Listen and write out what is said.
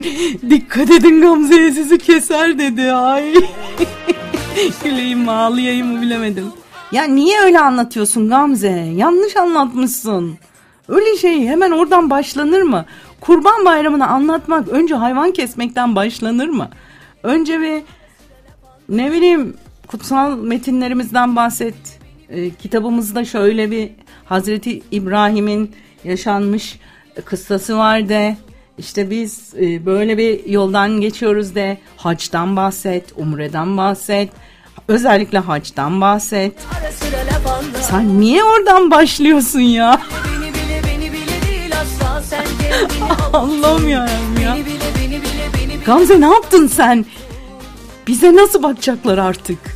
Dikkat edin Gamze'ye sizi keser dedi. Ay. Güleyim mi ağlayayım mı bilemedim. Ya niye öyle anlatıyorsun Gamze? Yanlış anlatmışsın. Öyle şey hemen oradan başlanır mı? Kurban Bayramı'nı anlatmak önce hayvan kesmekten başlanır mı? Önce bir ne bileyim kutsal metinlerimizden bahset. Kitabımızda şöyle bir Hazreti İbrahim'in yaşanmış kıssası var de. İşte biz böyle bir yoldan geçiyoruz de. Haçtan bahset, umreden bahset. Özellikle haçtan bahset. Sen niye oradan başlıyorsun ya? Allah'ım ya. Gamze ne yaptın sen? Bize nasıl bakacaklar artık?